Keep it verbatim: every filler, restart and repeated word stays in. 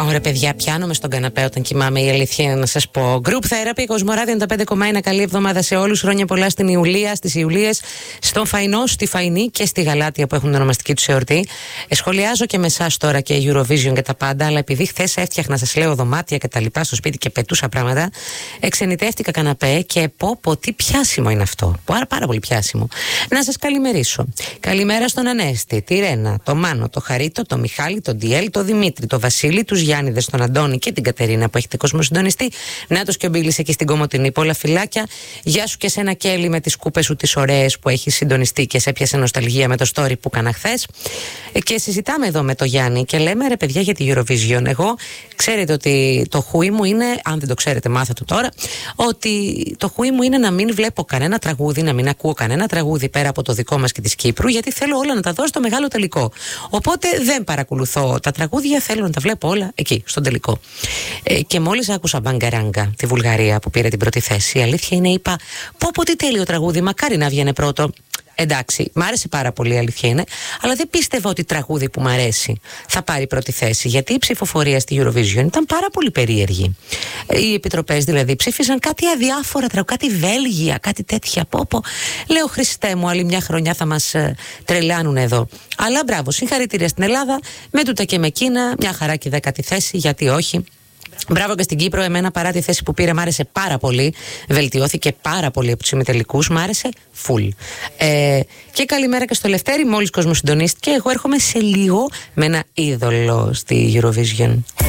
Ωραία, παιδιά, πιάνομαι στον καναπέ όταν κοιμάμαι. Η αλήθεια είναι να σας πω. Group Therapy, Κοσμοράδιο ενενήντα πέντε κόμμα ένα. Καλή εβδομάδα σε όλους. Χρόνια πολλά στην Ιουλία, στις Ιουλίες, στον Φαϊνό, στη Φαϊνή και στη Γαλάτια που έχουν την ονομαστική τους εορτή. Ε, σχολιάζω και με εσάς τώρα και Eurovision και τα πάντα, αλλά επειδή χθες έφτιαχνα, σας λέω, δωμάτια και τα λοιπά στο σπίτι και πετούσα πράγματα, εξενητεύτηκα καναπέ και πω πω τι πιάσιμο είναι αυτό. Πάρα, πάρα πολύ πιάσιμο. Να σας καλημερίσω. Καλημέρα στον Ανέστη, τη Ρένα, το Μάνο, το Χαρίτο, το Μιχάλη, τον Ντιέλ, το Δημήτρη, το Βασίλη, τους Γιάννηδες, τον Αντώνη και την Κατερίνα που έχετε κοσμοσυντονιστή. Νάτος και ο Μπίλης εκεί στην Κομωτινή. Πολλά φυλάκια. Γεια σου και σε ένα Κέλλη με τις κούπες σου τις ωραίες που έχει συντονιστεί και σε έπιασε νοσταλγία με το story που έκανα χθες. Και συζητάμε εδώ με το Γιάννη και λέμε ρε παιδιά για τη Eurovision. Εγώ ξέρετε ότι το χούι μου είναι, αν δεν το ξέρετε μάθετε το τώρα, ότι το χούι μου είναι να μην βλέπω κανένα τραγούδι, να μην ακούω κανένα τραγούδι πέρα από το δικό μας και της Κύπρου, γιατί θέλω όλα να τα δω στο μεγάλο τελικό. Οπότε δεν παρακολουθώ τα τραγούδια, θέλω να τα βλέπω όλα εκεί, στον τελικό. Ε, και μόλις άκουσα Μπαγκαράγκα, τη Βουλγαρία που πήρε την πρώτη θέση, η αλήθεια είναι, είπα, πω πω τι τέλειο τραγούδι, μακάρι να βγαίνει πρώτο. Εντάξει, μ' άρεσε πάρα πολύ, η αλήθεια είναι, αλλά δεν πίστευα ότι τραγούδι που μ' αρέσει θα πάρει πρώτη θέση, γιατί η ψηφοφορία στη Eurovision ήταν πάρα πολύ περίεργη. Οι επιτροπές δηλαδή ψήφισαν κάτι αδιάφορα τραγούδια, κάτι Βέλγια, κάτι τέτοια. Πω, πω. Λέω Χριστέ μου, άλλη μια χρονιά θα μας ε, τρελάνουν εδώ. Αλλά μπράβο, συγχαρητήρια στην Ελλάδα, με τούτα και με εκείνα, μια χαρά και δέκατη θέση, γιατί όχι. Μπράβο και στην Κύπρο, εμένα παρά τη θέση που πήρε μ' άρεσε πάρα πολύ. Βελτιώθηκε πάρα πολύ από τους ημιτελικούς, μ' άρεσε full. Ε, και καλημέρα και στο Λευτέρη, μόλις κοσμοσυντονίστηκε. Εγώ έρχομαι σε λίγο με ένα είδωλο στη Eurovision.